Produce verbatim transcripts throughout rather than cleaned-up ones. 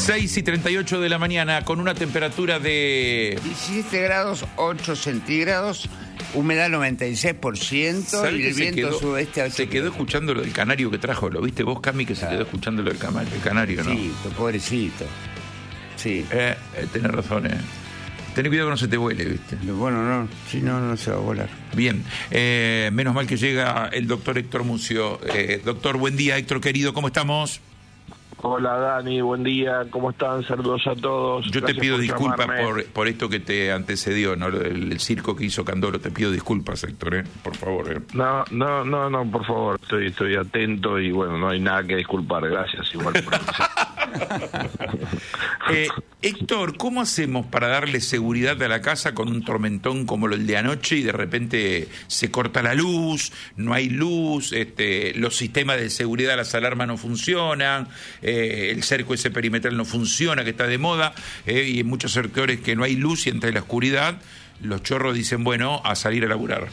seis y treinta y ocho de la mañana, con una temperatura de diecisiete grados ocho centígrados, humedad noventa y seis por ciento y el viento quedó, sudeste a ocho. Se quedó escuchando lo del canario que trajo, ¿lo viste vos, Cami, que claro. se quedó escuchando lo del canario, el canario, ¿no? Sí, pobrecito. Sí. Eh, eh, tenés razón, ¿eh? Tenés cuidado que no se te vuele, ¿viste? Bueno, no, si no, no se va a volar. Bien, eh, menos mal que llega el doctor Héctor Mucio. Eh, doctor, buen día, Héctor querido, ¿cómo estamos? Hola Dani, buen día, ¿cómo están? Saludos a todos. Yo Gracias te pido por disculpas por, por esto que te antecedió, ¿no? El, el circo que hizo Candoro, te pido disculpas, Héctor, ¿eh? Por favor. ¿eh? No, no, no, no, por favor, estoy, estoy atento y bueno, no hay nada que disculpar, gracias igual por eh, Héctor, ¿cómo hacemos para darle seguridad a la casa con un tormentón como el de anoche y de repente se corta la luz, no hay luz, este, los sistemas de seguridad, las alarmas no funcionan, eh, el cerco ese perimetral no funciona, que está de moda, eh, y en muchos sectores que no hay luz y entre la oscuridad, los chorros dicen, bueno, a salir a laburar?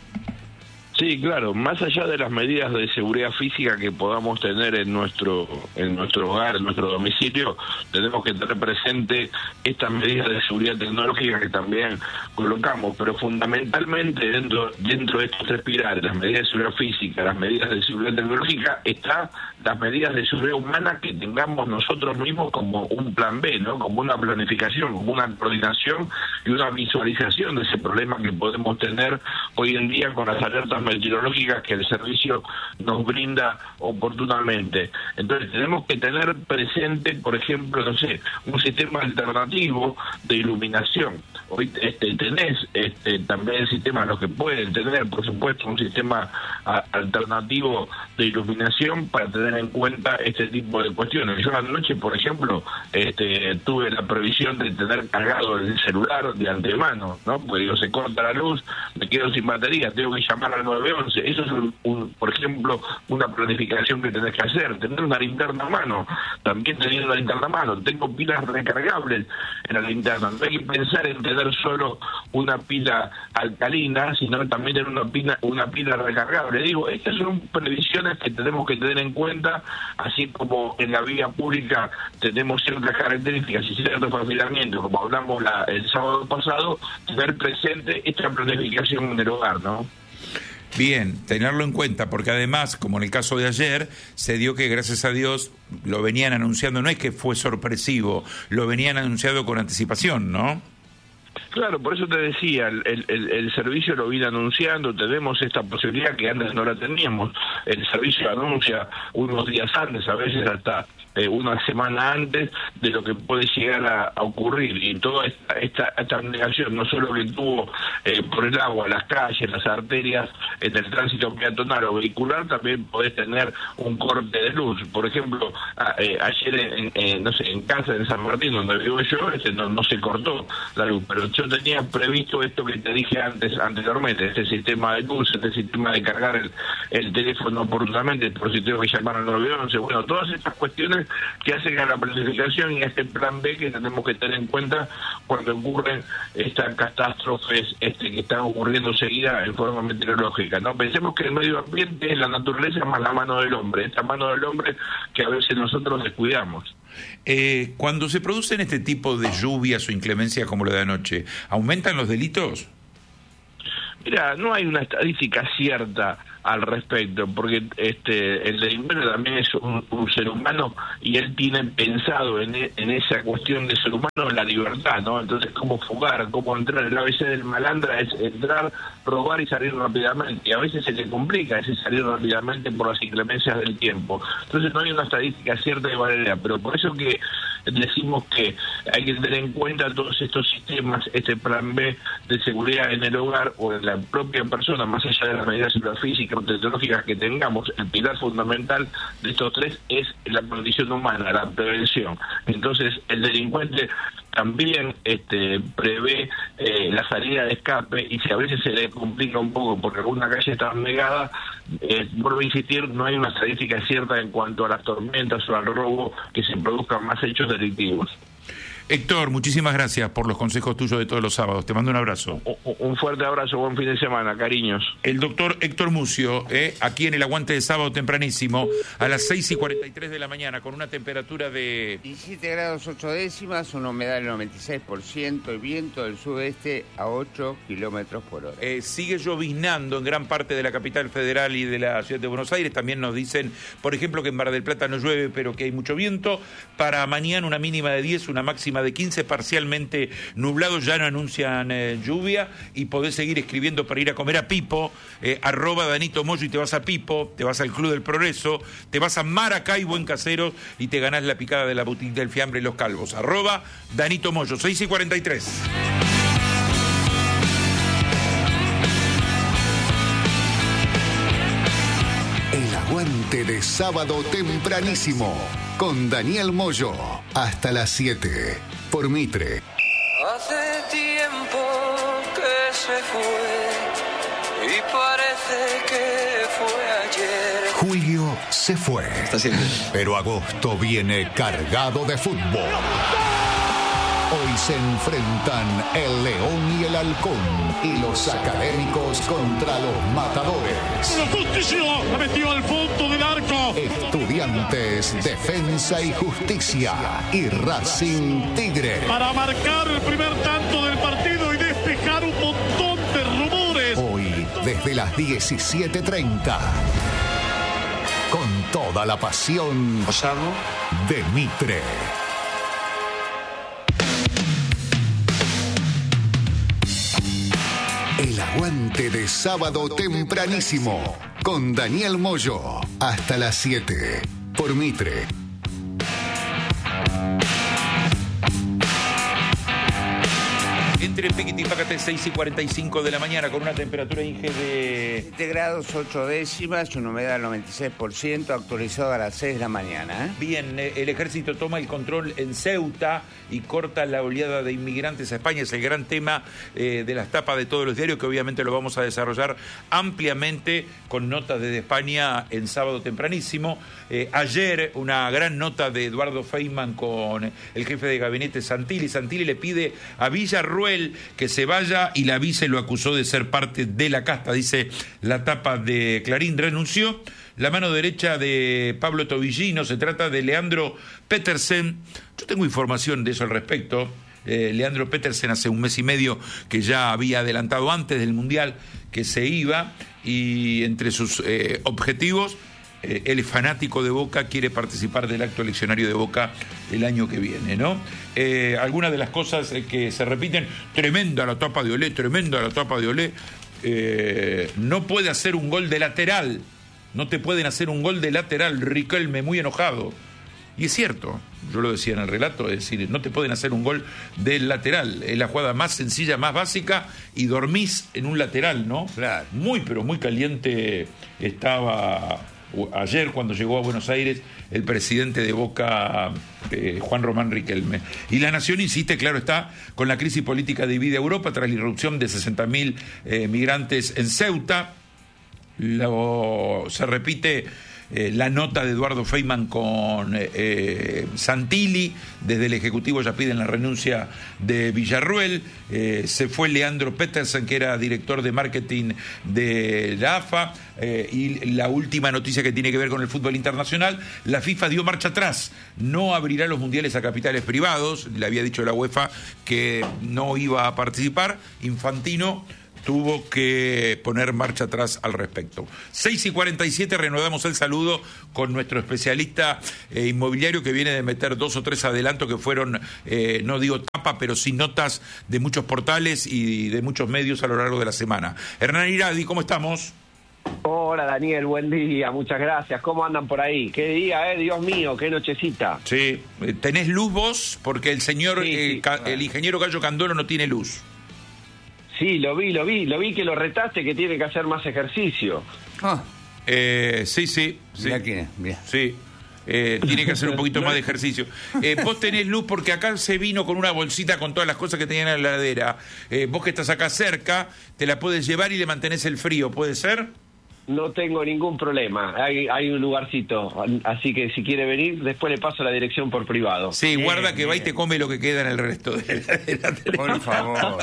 Sí, claro, más allá de las medidas de seguridad física que podamos tener en nuestro en nuestro hogar, en nuestro domicilio, tenemos que tener presente estas medidas de seguridad tecnológica que también colocamos, pero fundamentalmente dentro dentro de estos tres pilares, las medidas de seguridad física, las medidas de seguridad tecnológica, están las medidas de seguridad humana que tengamos nosotros mismos como un plan B, ¿no? Como una planificación, como una coordinación y una visualización de ese problema que podemos tener hoy en día con las alertas meteorológicas que el servicio nos brinda oportunamente. Entonces tenemos que tener presente, por ejemplo, no sé, un sistema alternativo de iluminación. Hoy este, tenés este, también sistemas, los que pueden tener, por supuesto, un sistema a, alternativo de iluminación para tener en cuenta este tipo de cuestiones. Yo anoche, por ejemplo, este, tuve la previsión de tener cargado el celular de antemano, ¿no? Porque digo, se corta la luz, me quedo sin batería, tengo que llamar al nueve once. Eso es, un, un, por ejemplo, una planificación que tenés que hacer. Tener una linterna a mano, también tener una linterna a mano. Tengo pilas recargables en la linterna. No hay que pensar en tener solo una pila alcalina, sino también tener una pila, una pila recargable. Digo, estas son previsiones que tenemos que tener en cuenta, así como en la vía pública tenemos ciertas características y ciertos perfilamientos, como hablamos la, el sábado pasado, tener presente esta planificación en el hogar, ¿no? Bien, tenerlo en cuenta, porque además, como en el caso de ayer, se dio que, gracias a Dios, lo venían anunciando, no es que fue sorpresivo, lo venían anunciado con anticipación, ¿no? Claro, por eso te decía, el, el, el servicio lo viene anunciando, tenemos esta posibilidad que antes no la teníamos, el servicio anuncia unos días antes, a veces hasta eh, una semana antes de lo que puede llegar a, a ocurrir, y toda esta, esta, esta negación, no solo que tuvo eh, por el agua, las calles, las arterias, en el tránsito peatonal o vehicular, también podés tener un corte de luz. Por ejemplo, a, eh, ayer en, en, no sé, en casa de San Martín, donde vivo yo, este, no, no se cortó la luz, pero yo tenía previsto esto que te dije antes anteriormente, este sistema de luz, este sistema de cargar el, el teléfono oportunamente, por si tengo que llamar al nueve once, bueno, todas estas cuestiones que hacen a la planificación y a este plan B que tenemos que tener en cuenta cuando ocurren estas catástrofes este, que están ocurriendo seguida en forma meteorológica, ¿no? Pensemos que el medio ambiente es la naturaleza más la mano del hombre, esta mano del hombre que a veces nosotros descuidamos. Eh, cuando se producen este tipo de lluvias o inclemencias como lo de anoche, ¿aumentan los delitos? Mira, no hay una estadística cierta al respecto, porque este el delincuente también es un, un ser humano y él tiene pensado en, en esa cuestión de ser humano la libertad, ¿no? Entonces, cómo fugar, cómo entrar. El A B C del malandra es entrar, robar y salir rápidamente, y a veces se le complica ese salir rápidamente por las inclemencias del tiempo. Entonces no hay una estadística cierta de manera, pero por eso que decimos que hay que tener en cuenta todos estos sistemas, este plan B de seguridad en el hogar o en la propia persona, más allá de las medidas físicas o tecnológicas que tengamos. El pilar fundamental de estos tres es la condición humana, la prevención. Entonces el delincuente también este, prevé eh, la salida de escape, y si a veces se le complica un poco porque alguna calle está negada, eh, vuelvo a insistir, no hay una estadística cierta en cuanto a las tormentas o al robo que se produzcan más hechos delictivos. Héctor, muchísimas gracias por los consejos tuyos de todos los sábados. Te mando un abrazo. Un fuerte abrazo, buen fin de semana, cariños. El doctor Héctor Mucio, eh, aquí en el Aguante de Sábado tempranísimo, a las seis y cuarenta y tres de la mañana, con una temperatura de... diecisiete grados ocho décimas, una humedad del noventa y seis por ciento, el viento del sudeste a ocho kilómetros por hora. Eh, sigue lloviznando en gran parte de la capital federal y de la ciudad de Buenos Aires. También nos dicen, por ejemplo, que en Mar del Plata no llueve, pero que hay mucho viento. Para mañana una mínima de diez, una máxima de quince, parcialmente nublado, ya no anuncian eh, lluvia, y podés seguir escribiendo para ir a comer a Pipo, eh, arroba Danito Moyo, y te vas a Pipo, te vas al Club del Progreso, te vas a Maracay Buen Casero y te ganás la picada de la boutique del fiambre y los calvos, arroba Danito Moyo, seis y cuarenta y tres. El Aguante de Sábado tempranísimo con Daniel Moyo hasta las siete por Mitre. Hace tiempo que se fue y parece que fue ayer. Julio se fue, pero agosto viene cargado de fútbol. Hoy se enfrentan el León y el Halcón y los académicos contra los matadores. La justicia la metió al fondo del arco. Estudiantes, Defensa y Justicia y Racing Tigre. Para marcar el primer tanto del partido y despejar un montón de rumores. Hoy, desde las diecisiete treinta. Con toda la pasión de Mitre. El Aguante de Sábado tempranísimo con Daniel Moyo hasta las siete por Mitre. Entre Piquiti y Pácate, seis y cuarenta y cinco de la mañana, con una temperatura Inge de... siete grados ocho décimas, una humedad del noventa y seis por ciento, actualizado a las seis de la mañana. ¿eh? Bien, eh, el ejército toma el control en Ceuta y corta la oleada de inmigrantes a España. Es el gran tema eh, de las tapas de todos los diarios, que obviamente lo vamos a desarrollar ampliamente con notas desde España en sábado tempranísimo. Eh, ayer una gran nota de Eduardo Feynman con el jefe de gabinete Santilli. Santilli le pide a Villarruel que se vaya y la vice lo acusó de ser parte de la casta, dice la tapa de Clarín. Renunció la mano derecha de Pablo Tobillino, se trata de Leandro Petersen. Yo tengo información de eso al respecto. Eh, Leandro Petersen hace un mes y medio que ya había adelantado antes del Mundial que se iba, y entre sus eh, objetivos, Eh, él es fanático de Boca, quiere participar del acto eleccionario de Boca el año que viene, ¿no? Eh, algunas de las cosas eh, que se repiten: tremenda la tapa de Olé, tremenda la tapa de Olé. Eh, no puede hacer un gol de lateral, no te pueden hacer un gol de lateral, Riquelme muy enojado. Y es cierto, yo lo decía en el relato, es decir, no te pueden hacer un gol del lateral, es la jugada más sencilla, más básica, y dormís en un lateral, ¿no? Claro. Muy, pero muy caliente estaba ayer cuando llegó a Buenos Aires el presidente de Boca, eh, Juan Román Riquelme. Y La Nación insiste, claro está, con la crisis política divide Europa tras la irrupción de sesenta mil eh, migrantes en Ceuta. Lo, se repite eh, la nota de Eduardo Feynman con eh, eh, Santilli. Desde el Ejecutivo ya piden la renuncia de Villarruel. Eh, se fue Leandro Petersen, que era director de marketing de la A F A. Eh, y la última noticia que tiene que ver con el fútbol internacional: la FIFA dio marcha atrás, no abrirá los mundiales a capitales privados. Le había dicho la UEFA que no iba a participar. Infantino tuvo que poner marcha atrás al respecto. seis y cuarenta y siete, reanudamos el saludo con nuestro especialista eh, inmobiliario, que viene de meter dos o tres adelantos que fueron, eh, no digo tapa, pero sí notas de muchos portales y de muchos medios a lo largo de la semana. Hernán Iradi, ¿cómo estamos? Hola Daniel, buen día, muchas gracias. ¿Cómo andan por ahí? Qué día, eh, Dios mío, qué nochecita. Sí, ¿tenés luz vos? Porque el señor, sí, eh, sí, ca- claro. el ingeniero Gallo Candolo no tiene luz. Sí, lo vi, lo vi, lo vi que lo retaste, que tiene que hacer más ejercicio. Ah, Eh, sí, sí, sí. mirá quién es, mirá. Sí. Eh, tiene que hacer un poquito más de ejercicio. Eh, vos tenés luz porque acá se vino con una bolsita con todas las cosas que tenía en la heladera. Eh, vos que estás acá cerca, te la puedes llevar y le mantenés el frío, ¿puede ser? No tengo ningún problema, hay, hay un lugarcito, así que si quiere venir, después le paso la dirección por privado. Sí, Bien, guarda que bien. va y te come lo que queda en el resto de la, de la Por favor.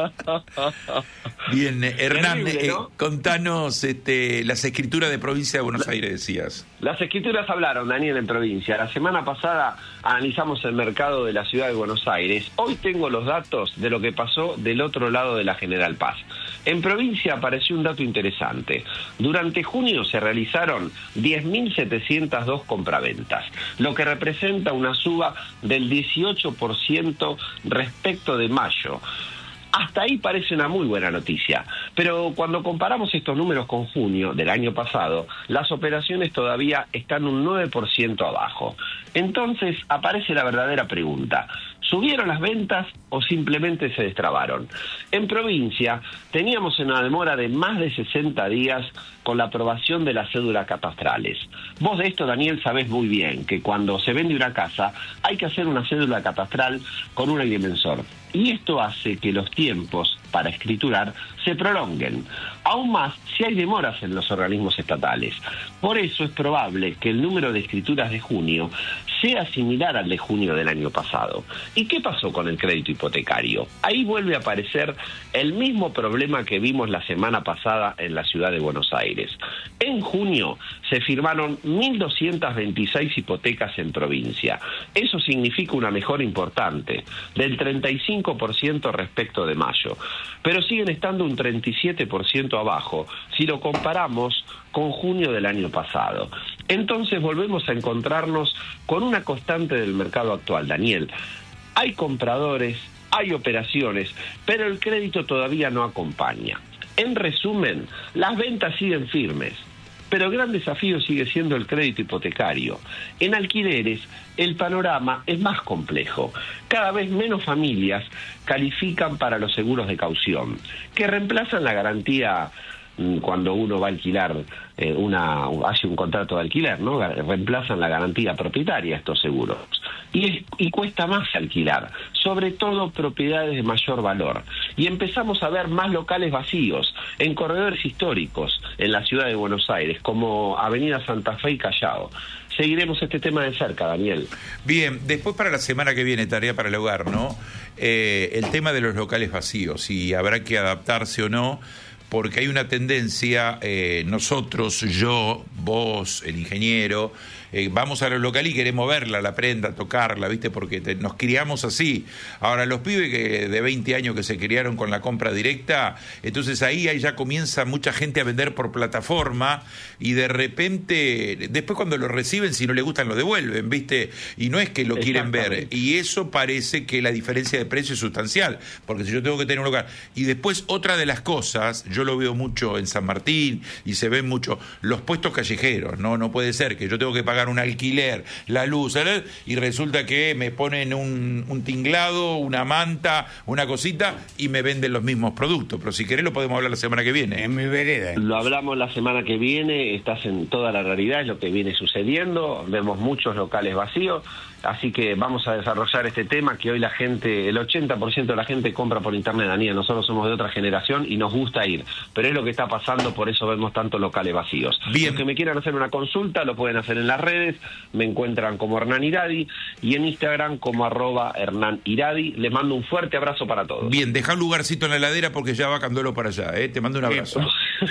Bien, eh, Hernán, Terrible, ¿no? eh, contanos este, las escrituras de provincia de Buenos Aires, decías. Las escrituras hablaron, Daniel, en provincia. La semana pasada analizamos el mercado de la ciudad de Buenos Aires. Hoy tengo los datos de lo que pasó del otro lado de la General Paz. En provincia apareció un dato interesante. Durante junio se realizaron diez mil setecientas dos compraventas, lo que representa una suba del dieciocho por ciento respecto de mayo. Hasta ahí parece una muy buena noticia, pero cuando comparamos estos números con junio del año pasado, las operaciones todavía están un nueve por ciento abajo. Entonces aparece la verdadera pregunta: ¿subieron las ventas o simplemente se destrabaron? En provincia teníamos una demora de más de sesenta días con la aprobación de las cédulas catastrales. Vos de esto, Daniel, sabés muy bien que cuando se vende una casa hay que hacer una cédula catastral con un agrimensor. Y esto hace que los tiempos para escriturar se prolonguen, aún más si hay demoras en los organismos estatales. Por eso es probable que el número de escrituras de junio sea similar al de junio del año pasado. ¿Y qué pasó con el crédito hipotecario? Ahí vuelve a aparecer el mismo problema que vimos la semana pasada en la ciudad de Buenos Aires. En junio se firmaron mil doscientas veintiséis hipotecas en provincia. Eso significa una mejora importante, del treinta y cinco por ciento respecto de mayo, pero siguen estando un treinta y siete por ciento abajo si lo comparamos con junio del año pasado. Entonces volvemos a encontrarnos con una constante del mercado actual, Daniel. Hay compradores, hay operaciones, pero el crédito todavía no acompaña. En resumen, las ventas siguen firmes, pero el gran desafío sigue siendo el crédito hipotecario. En alquileres, el panorama es más complejo. Cada vez menos familias califican para los seguros de caución, que reemplazan la garantía cuando uno va a alquilar, eh, una hace un contrato de alquiler, ¿no? Reemplazan la garantía propietaria estos seguros. Y, es, y cuesta más alquilar, sobre todo propiedades de mayor valor. Y empezamos a ver más locales vacíos en corredores históricos en la ciudad de Buenos Aires, como Avenida Santa Fe y Callao. Seguiremos este tema de cerca, Daniel. Bien, después para la semana que viene, tarea para el hogar, ¿no? Eh, el tema de los locales vacíos, si habrá que adaptarse o no, porque hay una tendencia, eh, nosotros, yo, vos, el ingeniero, eh, vamos a los locales y queremos verla, la prenda, tocarla, ¿viste? Porque te, nos criamos así. Ahora, los pibes que de veinte años que se criaron con la compra directa, entonces ahí, ahí ya comienza mucha gente a vender por plataforma y de repente, después cuando lo reciben, si no les gustan, lo devuelven, ¿viste? Y no es que lo quieren ver. Y eso parece que la diferencia de precio es sustancial, porque si yo tengo que tener un local. Y después, otra de las cosas, yo lo veo mucho en San Martín y se ven mucho los puestos callejeros, no no puede ser que yo tengo que pagar un alquiler, la luz, ¿sabes? Y resulta que me ponen un, un tinglado, una manta, una cosita y me venden los mismos productos, pero si querés lo podemos hablar la semana que viene. En mi vereda. Lo hablamos la semana que viene, estás en toda la realidad, es lo que viene sucediendo, vemos muchos locales vacíos, así que vamos a desarrollar este tema que hoy la gente, el ochenta por ciento de la gente compra por internet, Daniel, nosotros somos de otra generación y nos gusta ir, pero es lo que está pasando, por eso vemos tantos locales vacíos. Bien. Los que me quieran hacer una consulta lo pueden hacer en las redes, me encuentran como Hernán Iradi y en Instagram como arroba Hernán Iradi. Les mando un fuerte abrazo para todos. Bien, deja un lugarcito en la heladera porque ya va Candolo para allá, ¿eh? Te mando un abrazo.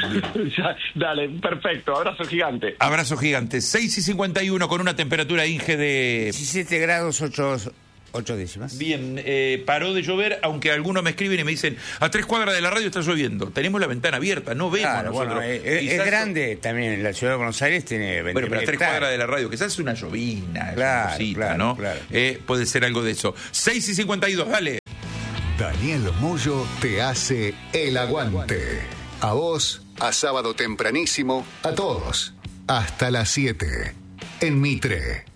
Ya, dale, perfecto, abrazo gigante. Abrazo gigante. seis y cincuenta y uno con una temperatura Inge de diecisiete grados, ocho, ocho décimas. Bien, eh, paró de llover, aunque algunos me escriben y me dicen, a tres cuadras de la radio está lloviendo. Tenemos la ventana abierta, no vemos Claro, nosotros. bueno, es, Quizás es grande también, la ciudad de Buenos Aires tiene veinte Bueno, pero a tres hectáreas. cuadras de la radio, quizás es una llovina, Claro, una cosita, claro, ¿no? claro. Eh, puede ser algo de eso. seis y cincuenta y dos, dale. Daniel Moyo te hace el aguante. A vos, a sábado tempranísimo, a todos. Hasta las siete. En Mitre.